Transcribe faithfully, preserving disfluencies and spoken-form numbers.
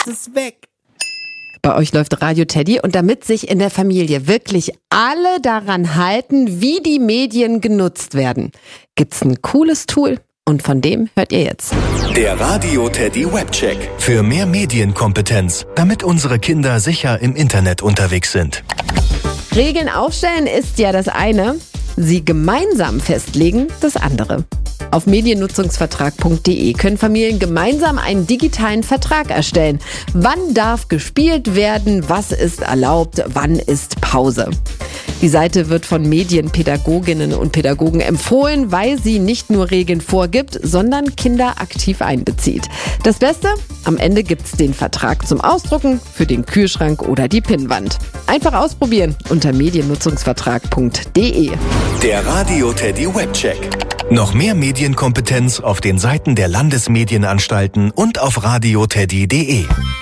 ist weg. Bei euch läuft Radio Teddy und damit sich in der Familie wirklich alle daran halten, wie die Medien genutzt werden, gibt's ein cooles Tool und von dem hört ihr jetzt. Der Radio Teddy Webcheck. Für mehr Medienkompetenz, damit unsere Kinder sicher im Internet unterwegs sind. Regeln aufstellen ist ja das eine, sie gemeinsam festlegen das andere. Auf mediennutzungsvertrag punkt de können Familien gemeinsam einen digitalen Vertrag erstellen. Wann darf gespielt werden, was ist erlaubt, wann ist Pause? Die Seite wird von Medienpädagoginnen und Pädagogen empfohlen, weil sie nicht nur Regeln vorgibt, sondern Kinder aktiv einbezieht. Das Beste? Am Ende gibt's den Vertrag zum Ausdrucken für den Kühlschrank oder die Pinnwand. Einfach ausprobieren unter mediennutzungsvertrag punkt de. Der Radio Teddy Webcheck. Noch mehr Medienkompetenz auf den Seiten der Landesmedienanstalten und auf radio teddy punkt de.